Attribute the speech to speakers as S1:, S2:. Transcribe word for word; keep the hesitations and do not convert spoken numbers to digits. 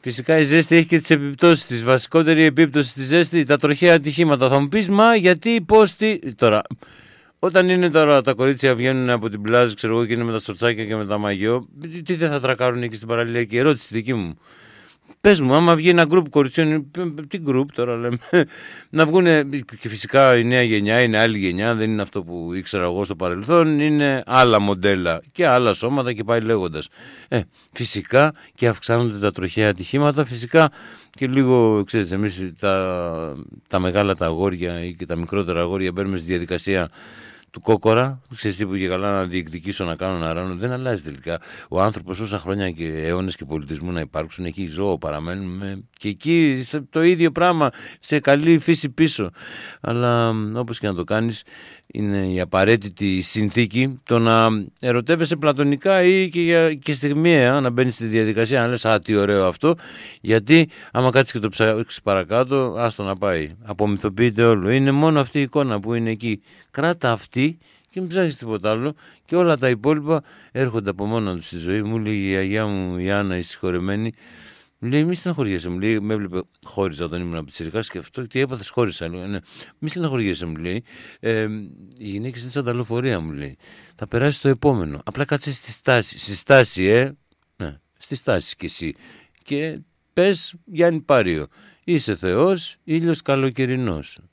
S1: Φυσικά η ζέστη έχει και τις επιπτώσεις της. Βασικότερη επίπτωση στη ζέστη, τα τροχαία ατυχήματα. Θα μου πεις, μα γιατί, πώς, τι. Τώρα, όταν είναι τώρα τα κορίτσια βγαίνουν από την πλάζ, ξέρω εγώ, και είναι με τα σορτσάκια και με τα μαγιό, τι δεν θα τρακάρουν εκεί στην παραλία? Και η ερώτηση δική μου. Πες μου, άμα βγει ένα γκρουπ κοριτσιών, τι γκρουπ τώρα λέμε, να βγουν, και φυσικά η νέα γενιά είναι άλλη γενιά, δεν είναι αυτό που ήξερα εγώ στο παρελθόν, είναι άλλα μοντέλα και άλλα σώματα και πάει λέγοντας. Ε, φυσικά και αυξάνονται τα τροχαία ατυχήματα, φυσικά και λίγο, ξέρεις, εμείς τα, τα μεγάλα τα αγόρια ή και τα μικρότερα αγόρια μπαίνουμε στη διαδικασία του κόκορα, ξέρεις τι, που και καλά να διεκδικήσω, να κάνω, να ράνω, δεν αλλάζει τελικά. Ο άνθρωπος όσα χρόνια και αιώνες και πολιτισμού να υπάρξουν, εκεί ζώο παραμένουμε και εκεί το ίδιο πράγμα, σε καλή φύση πίσω. Αλλά όπως και να το κάνεις, είναι η απαραίτητη συνθήκη το να ερωτεύεσαι πλατωνικά ή και, για, και στιγμιαία να μπαίνεις στη διαδικασία να λες, α, τι ωραίο αυτό, γιατί άμα κάτσεις και το ψάξεις παρακάτω, άστο να πάει, απομυθοποιείται όλο. Είναι μόνο αυτή η εικόνα που είναι εκεί, κράτα αυτή και μην ψάχνεις τίποτα άλλο και όλα τα υπόλοιπα έρχονται από μόνα τους στη ζωή. Μου λέει η αγιά μου η Άννα η συγχωρεμένη, μου λέει, μη στεναχωριέσαι, μου λέει, με έβλεπε, χώριζα όταν ήμουν από τις Ιρικάς και αυτό, τι έπαθες, χώρισα, λέω, ναι, μη στεναχωριέσαι, μου λέει, ε, οι γυναίκες είναι σαν τα λεωφορεία, μου λέει, θα περάσει το επόμενο, απλά κάτσε στη στάση, στη στάση, ε, ναι, στη στάση κι εσύ και πες Γιάννη Πάριο, είσαι Θεός, ήλιος καλοκαιρινός.